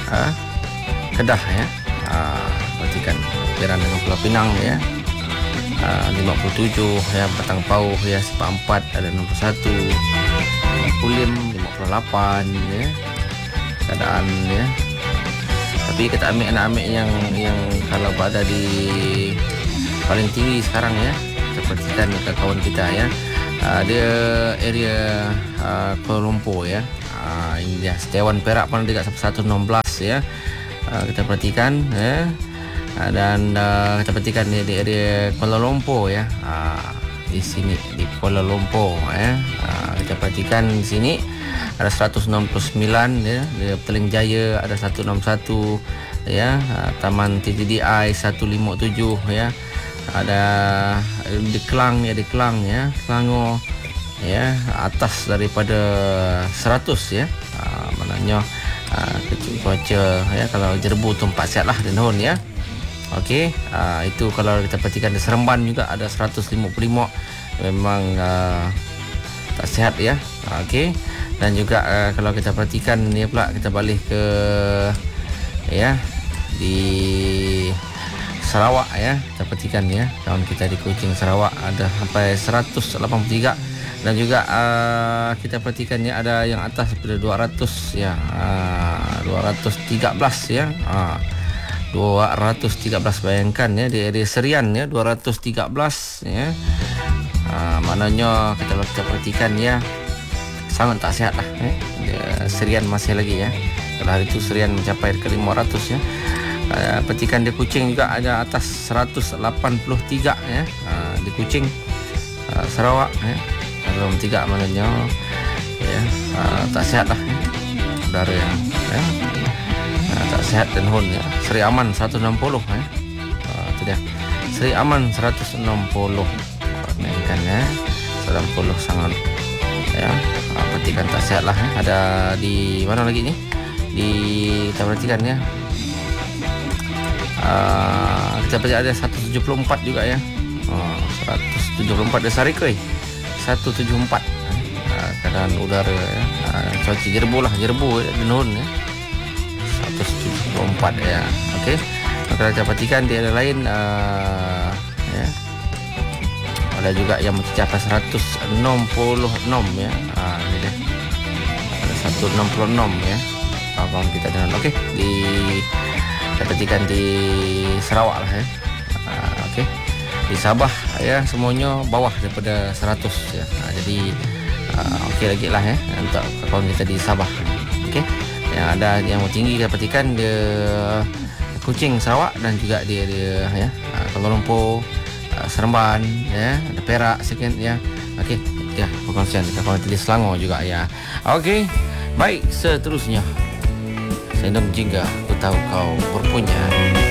Kedah ya. Perhatikan Perak dengan Pulau Pinang ya. 57 ya, Batang Pauh ya, Sipak 4 ada 61, Kulim 58 ya. Keadaan ya. Tapi kita ambil yang kalau berada di paling tinggi sekarang ya. Kita perhatikan kawan kita ya. Dia area Kuala Lumpur ya. Ini dia Setiawan Perak pun dekat 116 ya. Kita perhatikan ya. Dan kita perhatikan di area Kuala Lumpur ya. Di sini di Kuala Lumpur ya. Kita perhatikan di sini ada 169 ya. Di Petaling Jaya ada 161 ya. Taman TTDI 157 ya. Ada di Kelang ya, Selangor ya, atas daripada 100 ya. Maknanya kecil cuaca ya. Kalau Jerbu tu 4 sihat lah Denhon ya. Okey, itu kalau kita perhatikan di Seremban juga ada 155, memang tak sihat ya. Okey, dan juga kalau kita perhatikan ni pula, kita balik ke ya di Sarawak ya. Kita perhatikan ya, kawan kita di Kuching Sarawak ada sampai 183, dan juga kita perhatikan ya, ada yang atas daripada 200 ya, 213 ya. 213, bayangkan ya, di area Serian ya 213 ya. Maknanya kita perhatikan ya, sangat tak sihat lah Serian masih lagi ya. Kalau hari itu Serian mencapai ke 500 ya. Perhatikan di Kuching juga ada atas 183 ya. Di Kuching Sarawak ya, dalam 3 maknanya ya, tak sihat lah ya. Udara yang ya, tak sihat dan hon ya. Seri Aman 160 ya. Itu dia. Seri Aman 160. Mainkan ya. 160 sangat ya. Perhatikan tak sihat lah ya. Ada di mana lagi ni? Kita perhatikan ya. Kita perhatikan ada 174 juga ya. 174 di Sarikoi 174. Keadaan udara ya. Cuaca Jerbu ya, Denhon ya. 174 ya. Okey. Kalau kita perhatikan di area lain ya, ada juga yang mencapai 166 ya. Ini dia. Ada 166 ya. Kawan kita dengan okey kita perhatikan di Sarawak lah ya. Okey. Di Sabah ya, semuanya bawah daripada 100 ya. Jadi okey lagi lah ya untuk kawan kita di Sabah. Okey. Yang ada yang tinggi kita perhatikan di Kuching Sarawak, dan juga di area ya Kuala Lumpur, Seremban ya, ada Perak sikit ya. Okey, ya perkongsian kawan di Selangor juga ya. Okey, baik, seterusnya Sendong Jingga Aku Tahu Kau Berpunya.